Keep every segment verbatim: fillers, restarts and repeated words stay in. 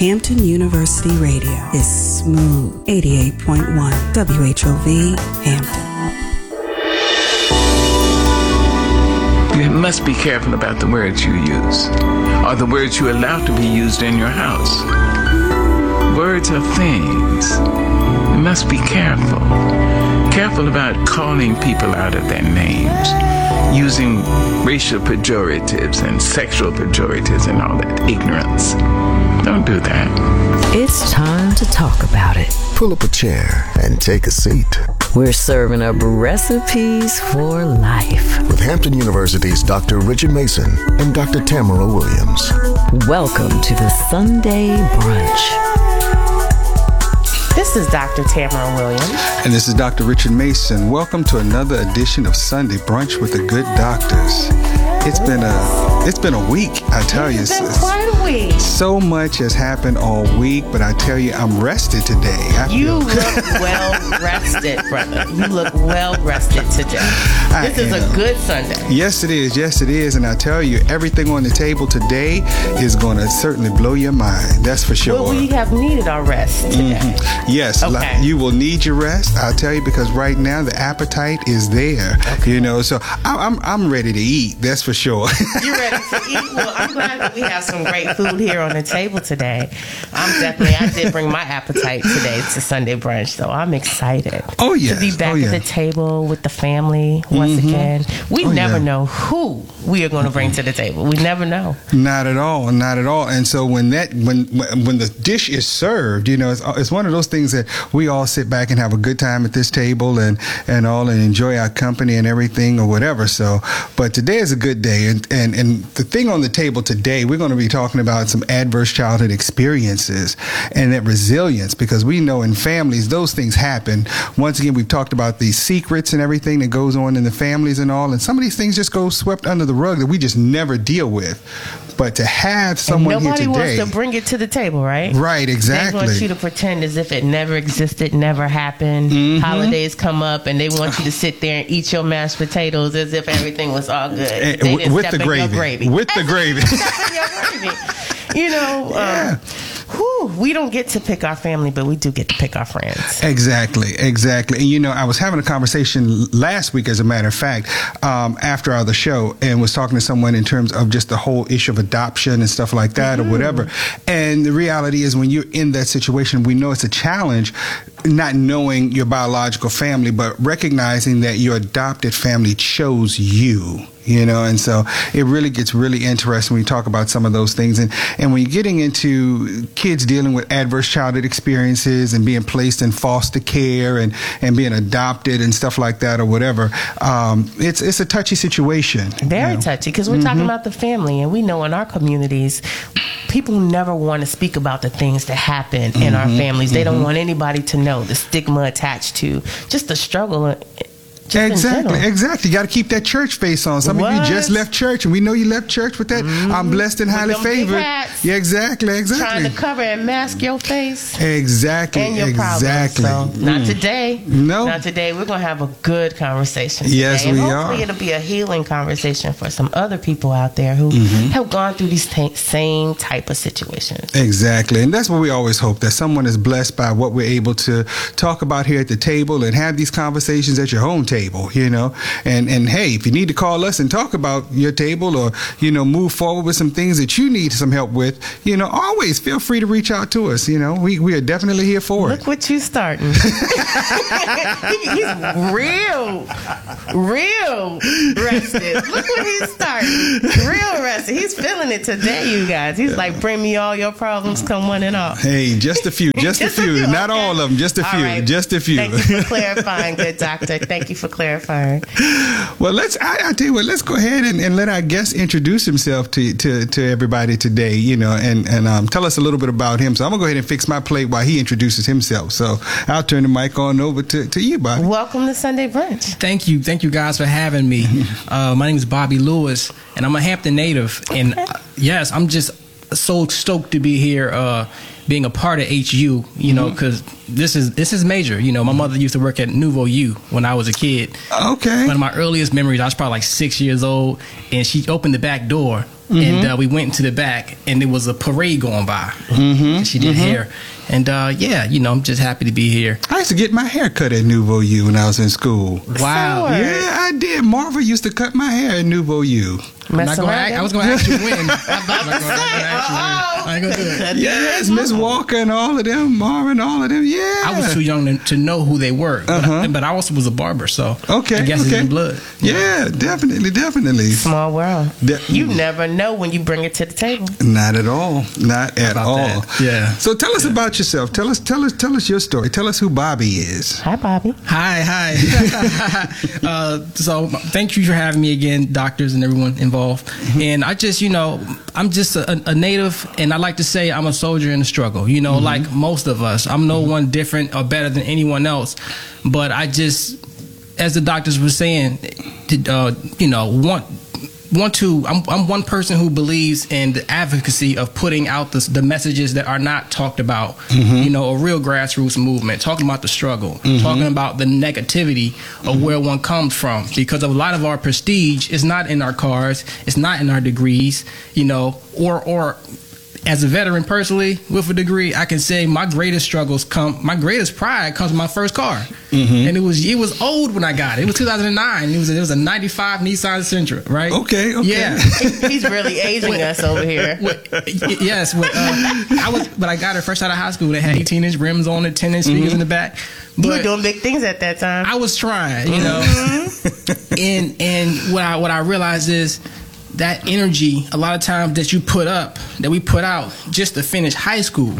Hampton University Radio is smooth. eighty-eight point one W H O V Hampton. You must be careful about the words you use, or the words you allow to be used in your house. Words are things. You must be careful. Careful about calling people out of their names, using racial pejoratives and sexual pejoratives and all that ignorance. Don't do that. It's time to talk about it. Pull up a chair and take a seat. We're serving up recipes for life. With Hampton University's Doctor Richard Mason and Doctor Tamara Williams. Welcome to the Sunday Brunch. This is Doctor Tamara Williams. And this is Doctor Richard Mason. Welcome to another edition of Sunday Brunch with the Good Doctors. It's been a it's been a week, I tell you. It's been quite a week. So much has happened all week, but I tell you, I'm rested today. I you feel... look well rested, brother. You look well rested today. I this is am. a good Sunday. Yes, it is. Yes, it is. And I tell you, everything on the table today is going to certainly blow your mind. That's for sure. Well, we have needed our rest today. Mm-hmm. Yes, okay. You will need your rest. I'll tell you, because right now the appetite is there. Okay. You know, so I, I'm I'm ready to eat. That's for sure. You're ready to eat? Well, I'm glad that we have some great food here on the table today. I'm definitely, I did bring my appetite today to Sunday Brunch, so I'm excited. Oh, yes. To be back oh, yeah. at the table with the family once mm-hmm. again. We oh, never yeah. know who we are going to bring to the table. We never know. Not at all. Not at all. And so when that when when the dish is served, you know, it's, it's one of those things that we all sit back and have a good time at this table and, and all and enjoy our company and everything or whatever. So, but today is a good day. And, and, and the thing on the table today, we're going to be talking about some adverse childhood experiences and that resilience, because we know in families, those things happen. Once again, we've talked about the secrets and everything that goes on in the families and all. And some of these things just go swept under the rug that we just never deal with. But to have someone and here today, nobody wants to bring it to the table, right? Right, exactly. They want you to pretend as if it never existed, never happened. Mm-hmm. Holidays come up, and they want you to sit there and eat your mashed potatoes as if everything was all good. They didn't with step the in gravy. your gravy. With the gravy. Step in your gravy. You know. Yeah. Um, Whew, we don't get to pick our family, but we do get to pick our friends. Exactly, exactly. And, you know, I was having a conversation last week, as a matter of fact, um, after our the show, and was talking to someone in terms of just the whole issue of adoption and stuff like that mm-hmm. or whatever. And the reality is when you're in that situation, we know it's a challenge, not knowing your biological family, but recognizing that your adopted family chose you. You know, and so it really gets really interesting when you talk about some of those things. And, and when you're getting into kids dealing with adverse childhood experiences and being placed in foster care and, and being adopted and stuff like that or whatever, um, it's it's a touchy situation. Very you know? touchy, because we're mm-hmm. talking about the family. And we know in our communities, people never want to speak about the things that happen mm-hmm. in our families. They mm-hmm. don't want anybody to know the stigma attached to just the struggle. Just exactly, exactly. You got to keep that church face on. Some what? of you just left church, and we know you left church with that. Mm-hmm. I'm blessed and highly favored. Yeah, exactly, exactly. Trying to cover and mask your face. Exactly, and your exactly. Problems. So, not mm. today. No, not today. We're gonna have a good conversation today. Yes, and we hopefully are. Hopefully, it'll be a healing conversation for some other people out there who mm-hmm. have gone through these t- same type of situations. Exactly, and that's what we always hope, that someone is blessed by what we're able to talk about here at the table and have these conversations at your home table. You know. And, and hey, if you need to call us and talk about your table or, you know, move forward with some things that you need some help with, you know, always feel free to reach out to us. You know, we, we are definitely here for Look it. Look what you starting. He's real, real rested. Look what he's starting. Real rested. He's feeling it today, you guys. He's like, bring me all your problems, come one and all. Hey, just a few, just, just a few. A few. Not okay. all of them, just a all few, right. just a few. Thank you for clarifying, good doctor. Thank you for clarifying. Well, let's. I, I tell you what. Let's go ahead and, and let our guest introduce himself to, to, to everybody today. You know, and and um, tell us a little bit about him. So I'm gonna go ahead and fix my plate while he introduces himself. So I'll turn the mic on over to, to you, Bobby. Welcome to Sunday Brunch. Thank you, thank you guys for having me. Uh, my name is Bobby Lewis, and I'm a Hampton native. Okay. And uh, yes, I'm just so stoked to be here. Uh, being a part of H U, you know, because mm-hmm. this is this is major. You know, my mother used to work at Nouveau U when I was a kid. Okay. One of my earliest memories, I was probably like six years old, and she opened the back door mm-hmm. and uh, we went into the back, and there was a parade going by. Mm-hmm. She did mm-hmm. hair. And uh, yeah, you know, I'm just happy to be here. I used to get my hair cut at Nouveau U when I was in school. Wow. Yeah, I did. Marva used to cut my hair at Nouveau U. I'm not gonna act, I was going to ask you when. I'm about to say. I ain't going to do it. Yes, Miss Walker and all of them, Marvin, all of them. Yeah. I was too young to, to know who they were, but, uh-huh. I, but I also was a barber, so okay, I guess okay. it's in blood. Yeah, definitely, definitely. Small world. De- you never know when you bring it to the table. Not at all. Not at all. That? Yeah. So tell us yeah. about yourself. Tell us, tell us, tell us your story. Tell us who Bobby is. Hi, Bobby. Hi, hi. uh, so thank you for having me again, doctors and everyone involved. Mm-hmm. And I just, you know, I'm just a, a native, and I like to say I'm a soldier in the struggle. You know, mm-hmm. like most of us. I'm no mm-hmm. one different or better than anyone else, but I just, as the doctors were saying, uh, you know, want want to. I'm, I'm one person who believes in the advocacy of putting out the, the messages that are not talked about. Mm-hmm. You know, a real grassroots movement, talking about the struggle, mm-hmm. talking about the negativity of mm-hmm. where one comes from. Because a lot of our prestige is not in our cars, it's not in our degrees. You know, or or. As a veteran personally with a degree, I can say my greatest struggles come, my greatest pride comes from my first car. Mm-hmm. And it was it was old when I got it. It was two thousand nine. It was, it was a ninety-five Nissan Sentra, right? Okay, okay. Yeah. He's really aging with, us over here. With, yes. With, uh, I was, but I got it fresh out of high school. They had eighteen inch rims on it, ten inch speakers mm-hmm. in the back. But you were doing big things at that time. I was trying, you know. Mm-hmm. and and what I what I realized is, that energy, a lot of times that you put up, that we put out just to finish high school,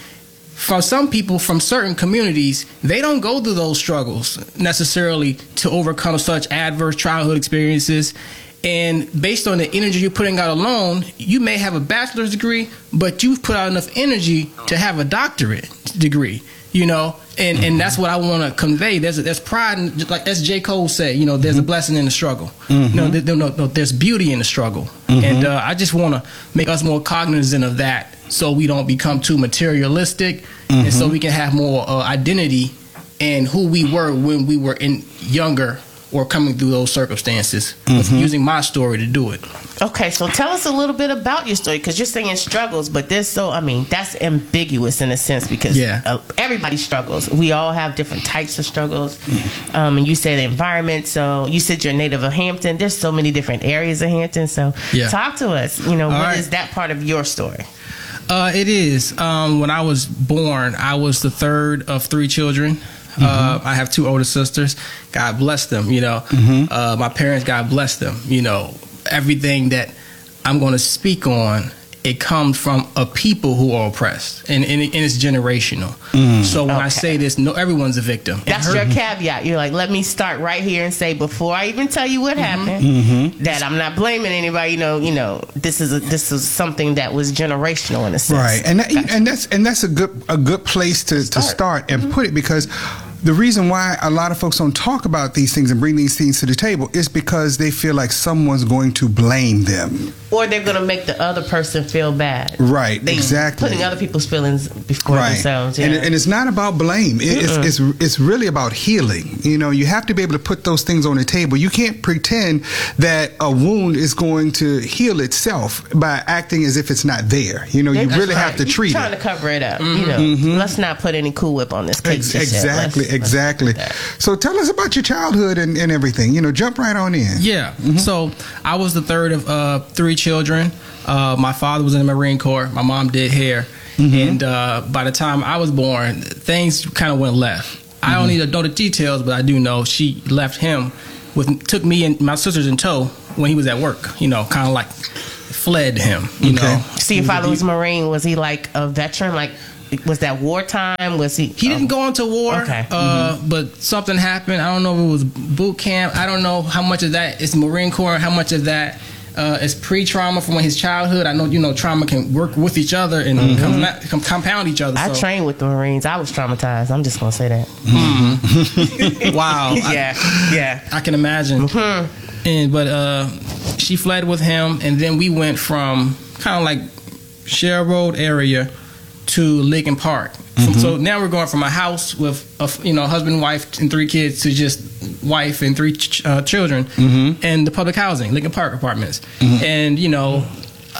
for some people from certain communities, they don't go through those struggles necessarily to overcome such adverse childhood experiences. And based on the energy you're putting out alone, you may have a bachelor's degree, but you've put out enough energy to have a doctorate degree, you know? And mm-hmm. and that's what I want to convey. There's a, there's pride, in, like as J. Cole said, you know, there's mm-hmm. a blessing in the struggle. Mm-hmm. No, there, no, no, there's beauty in the struggle. Mm-hmm. And uh, I just want to make us more cognizant of that, so we don't become too materialistic, mm-hmm. and so we can have more uh, identity in who we were when we were in younger or coming through those circumstances, mm-hmm. with using my story to do it. Okay, so tell us a little bit about your story, because you're saying struggles, but there's so, I mean, that's ambiguous in a sense, because yeah. uh, everybody struggles. We all have different types of struggles. Mm-hmm. Um, and you say the environment, so you said you're native of Hampton. There's so many different areas of Hampton, so yeah. talk to us. You know, all what right. is that part of your story? Uh, it is. Um, when I was born, I was the third of three children. Mm-hmm. Uh, I have two older sisters. God bless them. You know, mm-hmm. uh, my parents, God bless them. You know, everything that I'm going to speak on, it comes from a people who are oppressed, and, and, and it's generational. Mm. So when okay. I say this, no, everyone's a victim. That's your caveat. You're like, let me start right here and say, before I even tell you what mm-hmm. happened, mm-hmm. that I'm not blaming anybody. You know, you know, this is a, this is something that was generational in a sense, right? And that, gotcha. and that's and that's a good a good place to start, to start and mm-hmm. put it, because the reason why a lot of folks don't talk about these things and bring these things to the table is because they feel like someone's going to blame them. Or they're going to make the other person feel bad. Right, they exactly. Putting other people's feelings before right. themselves. Yeah. And, and it's not about blame. It, it's, it's it's really about healing. You know, you have to be able to put those things on the table. You can't pretend that a wound is going to heal itself by acting as if it's not there. You know, you That's really right. have to treat You're it. trying to cover it up. Mm-hmm. You know, mm-hmm. let's not put any Cool Whip on this cake. Ex- exactly, exactly. So tell us about your childhood and, and everything. You know, jump right on in. Yeah. Mm-hmm. So I was the third of uh, three children. Uh, my father was in the Marine Corps. My mom did hair. Mm-hmm. And uh, by the time I was born, things kind of went left. Mm-hmm. I don't need to know the details, but I do know she left him, with took me and my sisters in tow when he was at work. You know, kind of like fled him. You okay. know. So your father was Marine. Was he like a veteran? Like, was that wartime? Was he? He didn't go into war. Okay. Uh, mm-hmm. But something happened. I don't know if it was boot camp. I don't know how much of that is Marine Corps. How much of that uh, is pre-trauma from his childhood. I know, you know, trauma can work with each other and mm-hmm. com- compound each other. I so. trained with the Marines. I was traumatized. I'm just gonna say that. Mm-hmm. Wow. yeah. I, yeah. I can imagine. Mm-hmm. And but uh, she fled with him, and then we went from kind of like Shell Road area to Lincoln Park. Mm-hmm. So now we're going from a house with a, you know, husband, wife, and three kids to just wife and three ch- uh, children, mm-hmm. and the public housing, Lincoln Park apartments. Mm-hmm. And you know,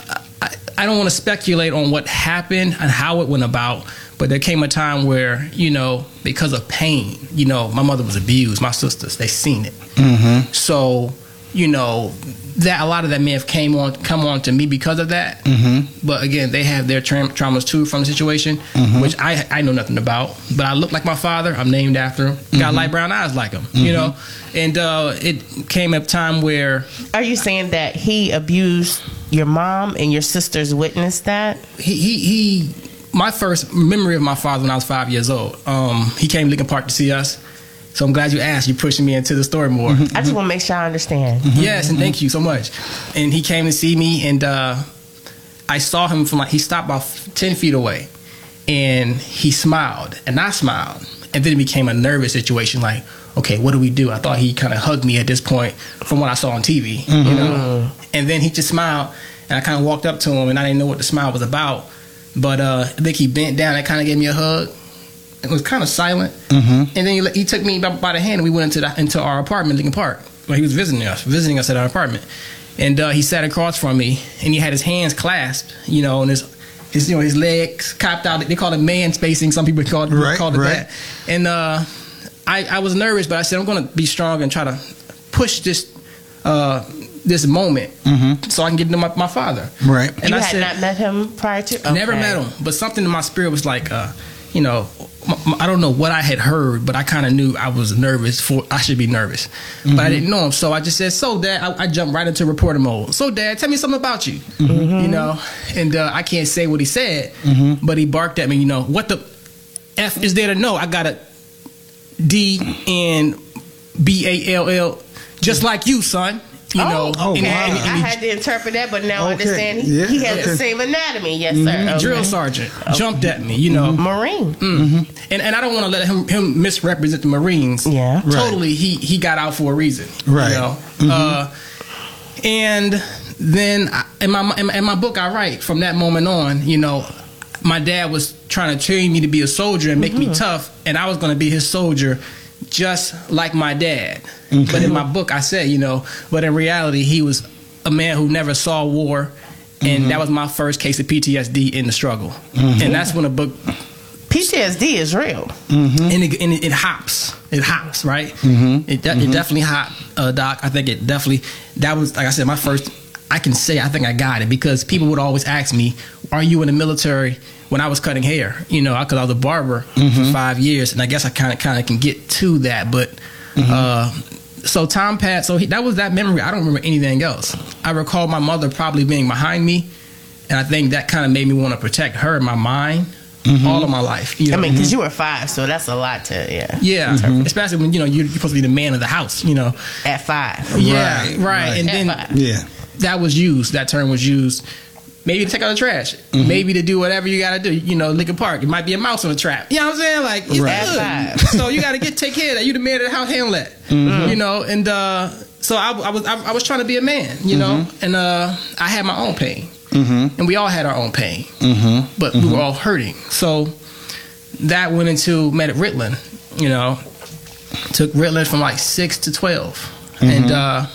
I don't want to speculate on what happened and how it went about, but there came a time where, you know, because of pain, you know, my mother was abused, my sisters, they seen it. Mm-hmm. So, you know, that a lot of that may have came on come on to me because of that. Mm-hmm. But again, they have their tra- traumas too from the situation, Mm-hmm. which I I know nothing about. But I look like my father. I'm named after him. Got Mm-hmm. light brown eyes like him. You know, and uh, it came a time where Are you saying that he abused your mom and your sisters witnessed that? he he. he my first memory of my father when I was five years old, um, he came to Lincoln Park to see us. So I'm glad you asked. You're pushing me into the story more. I just want to make sure I understand. Yes, and thank you so much. And he came to see me, and uh, I saw him from like, he stopped about ten feet away, and he smiled, and I smiled. And then it became a nervous situation, like, okay, what do we do? I thought he kind of hugged me at this point from what I saw on T V, you know? And then he just smiled, and I kind of walked up to him, and I didn't know what the smile was about. But uh, I think he bent down and kind of gave me a hug. It was kind of silent. Mm-hmm. And then he, he took me by, by the hand, and we went into the, into our apartment in Lincoln Park. Well, he was visiting us, visiting us at our apartment. And uh, he sat across from me, and he had his hands clasped, you know, and his, his you know, his legs copped out. They call it man spacing. Some people call it, Right, call it right. that. And uh, I, I was nervous, but I said, I'm going to be strong and try to push this uh, this moment Mm-hmm. so I can get to know my, my father. Right. And you I had said, not met him prior to? Never Okay. met him, but something in my spirit was like, uh, you know, m- m- I don't know what I had heard, but I kind of knew I was nervous for. I should be nervous, but I didn't know him, so I just said, "So, Dad," I, I jumped right into reporter mode. So, Dad, tell me something about you, you know. And uh, I can't say what he said, but he barked at me. You know, what the f is there to know? I got a D N B A L L, just like you, son. You know, Oh, okay. and- and- and I he- had to interpret that, but now I Okay. understand he, Yeah, he has okay. the same anatomy. Yes, sir. Okay. drill sergeant jumped at me. You know, Marine. Mm. And and I don't want to let him him misrepresent the Marines. Yeah. Right. Totally. He he got out for a reason. Right. You know. Uh, and then I, in my in, in my book I write from that moment on. You know, my dad was trying to train me to be a soldier and make me tough, and I was going to be his soldier, just like my dad. But in my book I said, you know, but in reality he was a man who never saw war. And that was my first case of P T S D in the struggle. And that's when the book P T S D is real. and, it, and it, it hops. It hops, right? Mm-hmm. It, de- it definitely hop, uh, Doc. I think it definitely, that was, like I said, my first, I can say I think I got it because people would always ask me, are you in the military when I was cutting hair? You know, because I was a barber for five years, and I guess I kind of kind of can get to that. But, uh, so time passed. So he, that was that memory. I don't remember anything else. I recall my mother probably being behind me, and I think that kind of made me want to protect her in my mind all of my life. You know? I mean, because you were five, so that's a lot to, yeah. Yeah, especially when you know you're, you're supposed to be the man of the house. You know, At five. yeah, Right, right. right. And At then five. Yeah. that was used. That term was used. Maybe to take out the trash. Maybe to do whatever you got to do. You know, Lincoln Park. It might be a mouse on the trap. You know what I'm saying? Like, it's Right. good. At five. So you got to get take care of that. You the man of the house. Handle that. You know, and uh, so I, I was I, I was trying to be a man. You know, and uh, I had my own pain, and we all had our own pain, but we were all hurting. So that went into met at Ritalin. You know, took Ritalin from like six to twelve, and uh,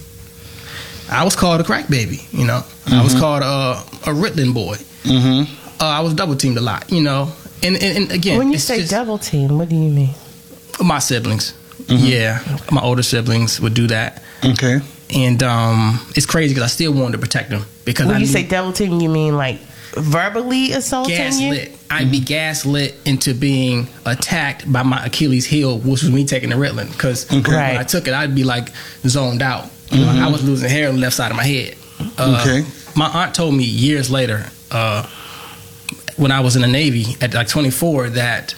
I was called a crack baby. You know, I was called a, a Ritalin boy. Uh, I was double teamed a lot. You know, and and, and again, When you it's say just double team, what do you mean? my siblings. Yeah, my older siblings would do that, Okay. and um, it's crazy because I still wanted to protect them because When I you knew say double team, you mean like verbally assaulting you? gaslit. I'd be gaslit into being attacked by my Achilles heel, which was me taking the Ritalin. Because when Right. I took it, I'd be like zoned out. You know, I was losing hair on the left side of my head. Uh, Okay. My aunt told me years later, uh, when I was in the Navy at like twenty-four, that